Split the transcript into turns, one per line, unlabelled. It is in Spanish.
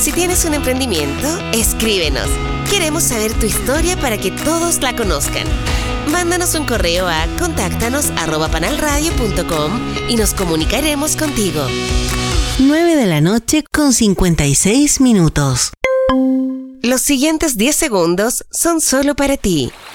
Si tienes un emprendimiento, escríbenos. Queremos saber tu historia para que todos la conozcan. Mándanos un correo a contáctanos@panalradio.com y nos comunicaremos contigo.
9:56 PM.
Los siguientes 10 segundos son solo para ti.